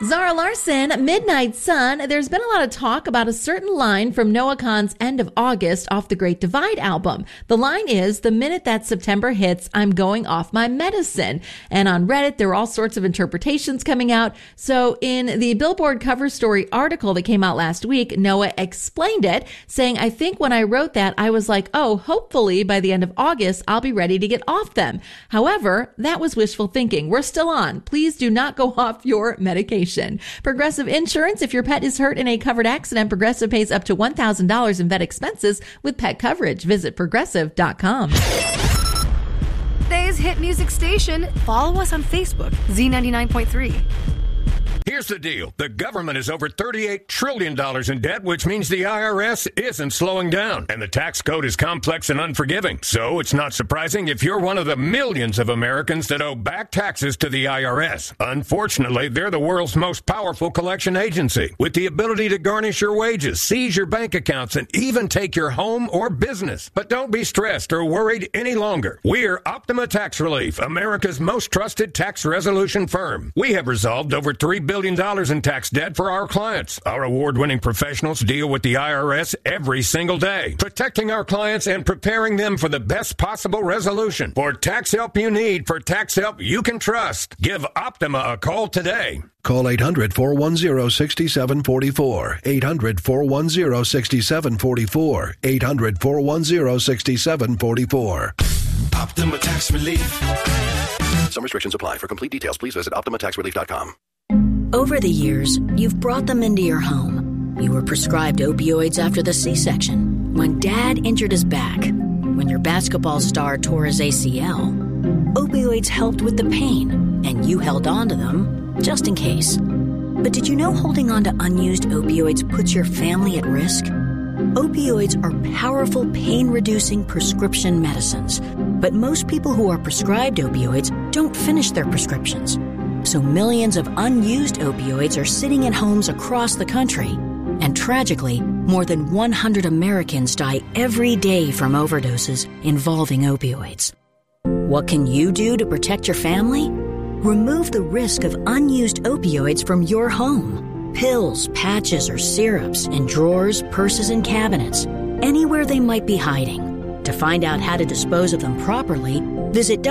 Zara Larsson, Midnight Sun. There's been a lot of talk about a certain line from Noah Kahan's End of August off the Great Divide album. The line is, the minute that September hits, I'm going off my medicine. And on Reddit, there are all sorts of interpretations coming out. So in the Billboard cover story article that came out last week, Noah explained it, saying, I think when I wrote that, I was like, oh, hopefully by the end of August, I'll be ready to get off them. However, that was wishful thinking. We're still on. Please do not go off your medication. Progressive Insurance. If your pet is hurt in a covered accident, Progressive pays up to $1,000 in vet expenses with pet coverage. Visit Progressive.com. Today's hit music station. Follow us on Facebook, Z99.3. Here's the deal. The government is over $38 trillion in debt, which means the IRS isn't slowing down. And the tax code is complex and unforgiving. So it's not surprising if you're one of the millions of Americans that owe back taxes to the IRS. Unfortunately, they're the world's most powerful collection agency, with the ability to garnish your wages, seize your bank accounts, and even take your home or business. But don't be stressed or worried any longer. We're Optima Tax Relief, America's most trusted tax resolution firm. We have resolved over $3 billion in tax debt for our clients. Our award-winning professionals deal with the IRS every single day, protecting our clients and preparing them for the best possible resolution. For tax help you need, for tax help you can trust, give Optima a call today. Call 800-410-6744. 800-410-6744. 800-410-6744. Optima Tax Relief. Some restrictions apply. For complete details, please visit OptimaTaxRelief.com. Over the years, you've brought them into your home. You were prescribed opioids after the C-section, when Dad injured his back, when your basketball star tore his ACL. Opioids helped with the pain, and you held on to them just in case. But did you know holding on to unused opioids puts your family at risk? Opioids are powerful pain-reducing prescription medicines, but most people who are prescribed opioids don't finish their prescriptions. So millions of unused opioids are sitting in homes across the country. And tragically, more than 100 Americans die every day from overdoses involving opioids. What can you do to protect your family? Remove the risk of unused opioids from your home. Pills, patches, or syrups in drawers, purses, and cabinets, anywhere they might be hiding. To find out how to dispose of them properly, visit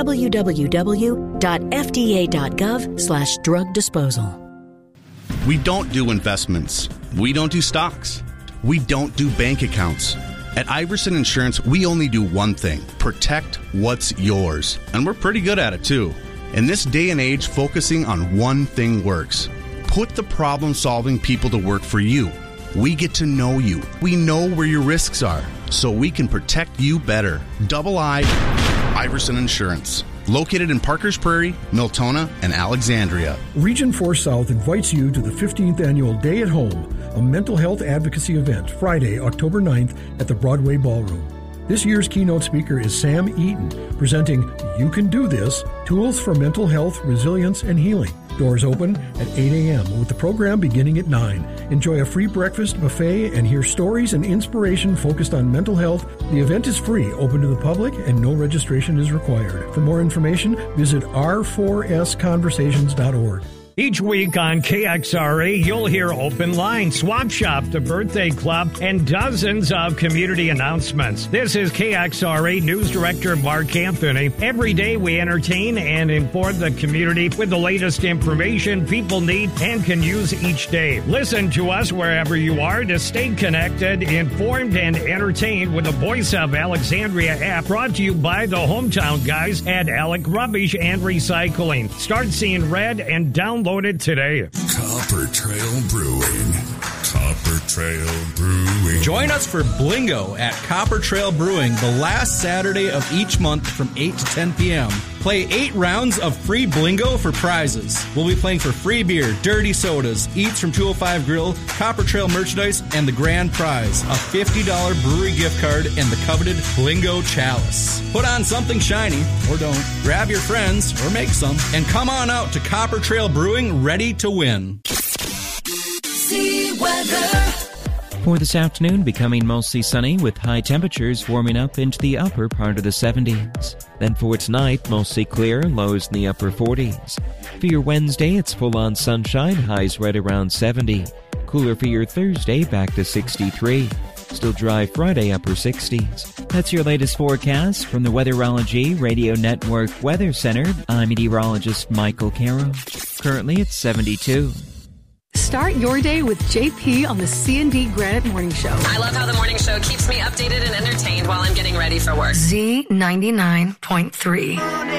www.fda.gov/drug disposal. We don't do investments. We don't do stocks. We don't do bank accounts. At Iverson Insurance, we only do one thing: protect what's yours. And we're pretty good at it, too. In this day and age, focusing on one thing works. Put the problem-solving people to work for you. We get to know you. We know where your risks are, so we can protect you better. Double I, Iverson Insurance. Located in Parkers Prairie, Miltona, and Alexandria. Region 4 South invites you to the 15th Annual Day at Home, a mental health advocacy event, Friday, October 9th at the Broadway Ballroom. This year's keynote speaker is Sam Eaton, presenting You Can Do This, Tools for Mental Health, Resilience, and Healing. Doors open at 8 a.m. with the program beginning at 9. Enjoy a free breakfast buffet and hear stories and inspiration focused on mental health. The event is free, open to the public, and no registration is required. For more information, visit r4sconversations.org. Each week on KXRA, you'll hear Open Line, Swap Shop, the Birthday Club, and dozens of community announcements. This is KXRA News Director Mark Anthony. Every day we entertain and inform the community with the latest information people need and can use each day. Listen to us wherever you are to stay connected, informed, and entertained with the Voice of Alexandria app, brought to you by the hometown guys at Alec Rubbish and Recycling. Start seeing red and download it today. Copper Trail Brewing. Copper Trail Brewing. Join us for Blingo at Copper Trail Brewing the last Saturday of each month from 8 to 10 p.m. Play 8 rounds of free Blingo for prizes. We'll be playing for free beer, dirty sodas, eats from 205 Grill, Copper Trail merchandise, and the grand prize, a $50 brewery gift card and the coveted Blingo chalice. Put on something shiny, or don't. Grab your friends, or make some, and come on out to Copper Trail Brewing ready to win. See weather. For this afternoon, becoming mostly sunny with high temperatures warming up into the upper part of the 70s. Then for tonight, mostly clear, lows in the upper 40s. For your Wednesday, it's full-on sunshine, highs right around 70. Cooler for your Thursday, back to 63. Still dry Friday, upper 60s. That's your latest forecast from the Weatherology Radio Network Weather Center. I'm meteorologist Michael Caro. Currently, it's 72. Start your day with JP on the C&D Granite Morning Show. I love how the morning show keeps me updated and entertained while I'm getting ready for work. Z99.3.